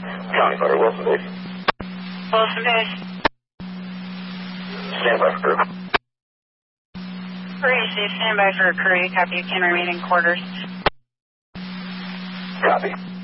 County Fire, Wilson Base. Wilson Base. Stand by for crew. Receive, stand by for a crew. Copy, you can remain in quarters. Copy.